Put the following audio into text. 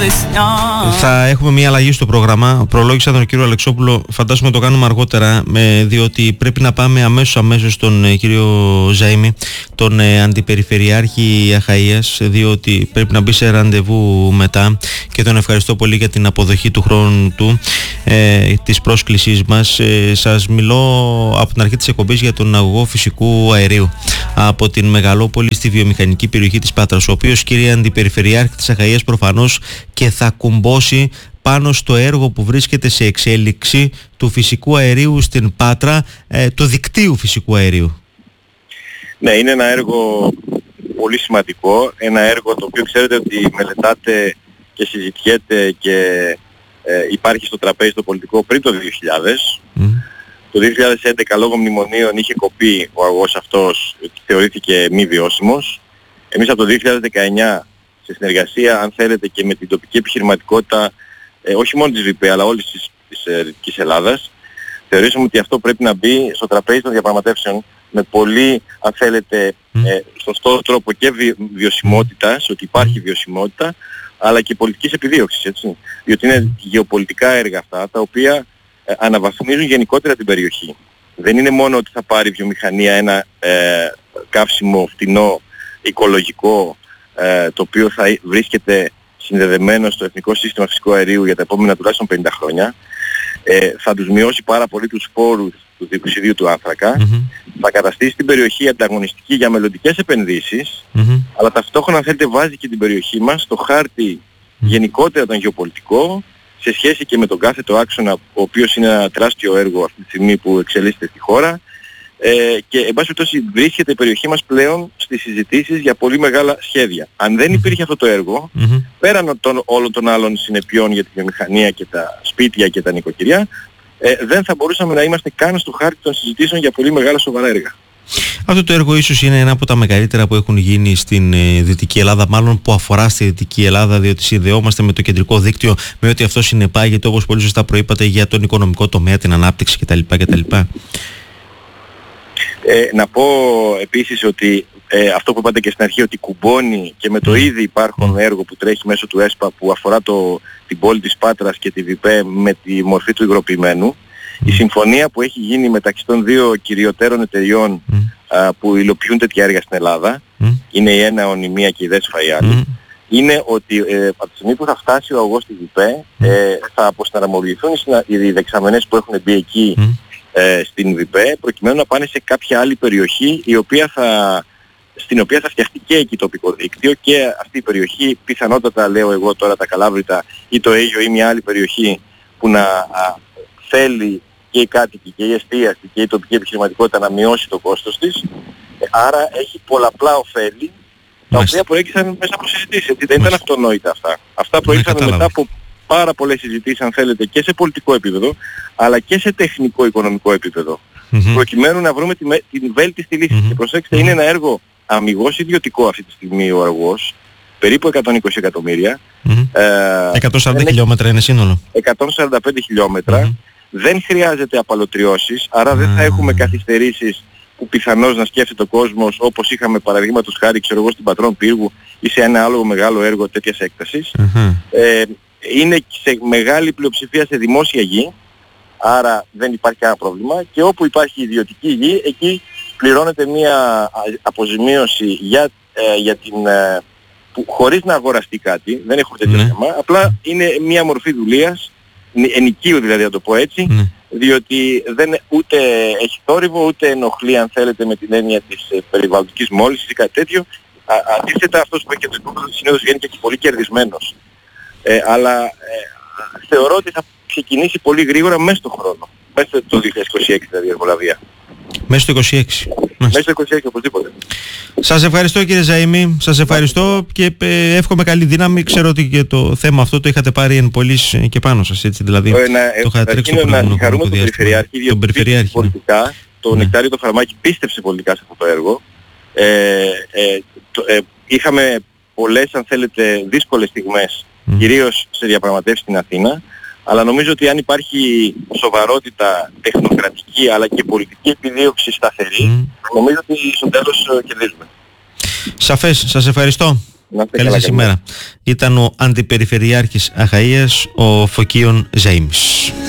Θα έχουμε μια αλλαγή στο πρόγραμμα. Προλόγησα τον κύριο Αλεξόπουλο, φαντάζομαι το κάνουμε αργότερα, διότι πρέπει να πάμε αμέσως στον κύριο Ζαΐμη, τον Αντιπεριφερειάρχη Αχαΐας, διότι πρέπει να μπει σε ραντεβού μετά, και τον ευχαριστώ πολύ για την αποδοχή του χρόνου του, της πρόσκλησής μας. Σας μιλώ από την αρχή της εκπομπής για τον αγωγό φυσικού αερίου από την Μεγαλόπολη στη βιομηχανική περιοχή της Πάτρας, ο οποίος, κύριε Αντιπεριφερειάρχη της Αχαΐας, προφανώς και θα κουμπώσει πάνω στο έργο που βρίσκεται σε εξέλιξη του φυσικού αερίου στην Πάτρα, του δικτύου φυσικού αερίου. Ναι, είναι ένα έργο πολύ σημαντικό, ένα έργο το οποίο ξέρετε ότι μελετάτε και συζητιέται και υπάρχει στο τραπέζι το πολιτικό πριν το 2000. Το 2011 λόγω μνημονίων είχε κοπεί ο αγωγός αυτός, θεωρήθηκε μη βιώσιμος. Εμείς από το 2019, σε συνεργασία, αν θέλετε, και με την τοπική επιχειρηματικότητα, όχι μόνο της ΒΠ αλλά όλης της Δυτικής Ελλάδας, θεωρήσαμε ότι αυτό πρέπει να μπει στο τραπέζι των διαπραγματεύσεων με πολύ, αν θέλετε, σωστό τρόπο και βιωσιμότητας, ότι υπάρχει βιωσιμότητα, αλλά και πολιτικής επιδίωξης, έτσι. Διότι είναι γεωπολιτικά έργα αυτά, τα οποία αναβαθμίζουν γενικότερα την περιοχή. Δεν είναι μόνο ότι θα πάρει βιομηχανία ένα καύσιμο φτηνό, οικολογικό, το οποίο θα βρίσκεται συνδεδεμένο στο Εθνικό Σύστημα Φυσικού Αερίου για τα επόμενα τουλάχιστον 50 χρόνια. Θα τους μειώσει πάρα πολύ τους φόρους του διοξιδίου του άνθρακα, θα καταστήσει την περιοχή ανταγωνιστική για μελλοντικές επενδύσεις, αλλά ταυτόχρονα, αν θέλετε, βάζει και την περιοχή μας στο χάρτη γενικότερα τον γεωπολιτικό, σε σχέση και με τον κάθετο άξονα, ο οποίος είναι ένα τεράστιο έργο αυτή τη στιγμή που εξελίσσεται στη χώρα, και εν πάση περιπτώσει βρίσκεται η περιοχή μας πλέον στις συζητήσεις για πολύ μεγάλα σχέδια. Αν δεν υπήρχε αυτό το έργο, πέραν όλων των άλλων συνεπειών για τη βιομηχανία και τα σπίτια και τα νοικοκυριά, δεν θα μπορούσαμε να είμαστε καν στο χάρτη των συζητήσεων για πολύ μεγάλα σοβαρά έργα. Αυτό το έργο ίσως είναι ένα από τα μεγαλύτερα που έχουν γίνει στην Δυτική Ελλάδα, μάλλον που αφορά στη Δυτική Ελλάδα, διότι συνδεόμαστε με το κεντρικό δίκτυο, με ό,τι αυτό συνεπάγεται, όπως πολύ σωστά προείπατε, για τον οικονομικό τομέα, την ανάπτυξη κτλ. Να πω επίσης ότι αυτό που είπατε και στην αρχή, ότι κουμπώνει και με το ήδη υπάρχον έργο που τρέχει μέσω του ΕΣΠΑ, που αφορά την πόλη της Πάτρας και τη ΒΠ με τη μορφή του υγροποιημένου. Η συμφωνία που έχει γίνει μεταξύ των δύο κυριωτέρων εταιριών που υλοποιούν τέτοια έργα στην Ελλάδα, είναι η ΕΝΑΟΝ η μία και η ΔΕΣΦΑ η άλλη, είναι ότι από τη στιγμή που θα φτάσει ο αγωγός στη ΒΠ, θα αποσυναρμολογηθούν οι δεξαμενές που έχουν μπει εκεί στην ΒΠ, προκειμένου να πάνε σε κάποια άλλη περιοχή, στην οποία θα φτιαχτεί και εκεί τοπικό δίκτυο, και αυτή η περιοχή πιθανότατα, λέω εγώ τώρα, τα Καλάβρητα ή το Αίγιο ή μια άλλη περιοχή που να θέλει και οι κάτοικοι και η εστίαση και η τοπική επιχειρηματικότητα να μειώσει το κόστος της. Άρα έχει πολλαπλά ωφέλη, τα οποία προέκυψαν μέσα από συζητήσεις, γιατί δεν ήταν αυτονόητα αυτά. Αυτά προήλθαν μετά από πάρα πολλές συζητήσεις, αν θέλετε, και σε πολιτικό επίπεδο, αλλά και σε τεχνικό οικονομικό επίπεδο, προκειμένου να βρούμε την βέλτιστη λύση. Και προσέξτε, είναι ένα έργο αμιγώς ιδιωτικό αυτή τη στιγμή ο αγωγός, περίπου 120 εκατομμύρια. 140 χιλιόμετρα είναι σύνολο. 145 χιλιόμετρα. Δεν χρειάζεται απαλωτριώσεις, άρα δεν θα έχουμε καθυστερήσεις που πιθανώς να σκέφτεται ο κόσμος, όπως είχαμε παραδείγματος χάρη, ξέρω εγώ, στην Πατρών Πύργου ή σε ένα άλλο μεγάλο έργο τέτοιας έκτασης. Είναι σε μεγάλη πλειοψηφία σε δημόσια γη, άρα δεν υπάρχει κανένα πρόβλημα, και όπου υπάρχει ιδιωτική γη, εκεί πληρώνεται μια αποζημίωση για την... που χωρίς να αγοραστεί κάτι, δεν έχουμε τέτοιο θέμα, απλά είναι μια μορφή δουλείας, ενοικίου δηλαδή, να το πω έτσι, διότι δεν ούτε έχει θόρυβο, ούτε ενοχλεί, αν θέλετε, με την έννοια της περιβαλλοντικής μόλυνσης ή κάτι τέτοιο. Αντίθετα, αυτός που έχει το σκοπό συνήθως βγαίνει και πολύ κερδισμένος. Αλλά θεωρώ ότι θα ξεκινήσει πολύ γρήγορα μέσα στον χρόνο. Μέσα το 2026 δηλαδή η εργολαβία. Μέσα στο 26. Μέσα στο 26 οπωσδήποτε. Σας ευχαριστώ, κύριε Ζαΐμη. Σας ευχαριστώ και εύχομαι καλή δύναμη. Ξέρω ότι και το θέμα αυτό το είχατε πάρει εν πολλής και πάνω σας, έτσι, δηλαδή. Το είχατε τρέξει στο προηγούμενο χρονικό διάστημα. Τον Περιφερειάρχη. Πολιτικά, το Νεκτάριο το Φαρμάκι πίστεψε πολιτικά σε αυτό το έργο. Είχαμε πολλές, αν θέλετε, δύσκολες στιγμές, κυρίως σε διαπραγματεύσεις στην Αθήνα. Αλλά νομίζω ότι αν υπάρχει σοβαρότητα τεχνοκρατική αλλά και πολιτική επιδίωξη σταθερή, νομίζω ότι στο τέλος κερδίζουμε. Σαφές. Σας ευχαριστώ. Καλή σας ημέρα. Ήταν ο Αντιπεριφερειάρχης Αχαΐας, ο Φωκίων Ζαΐμης.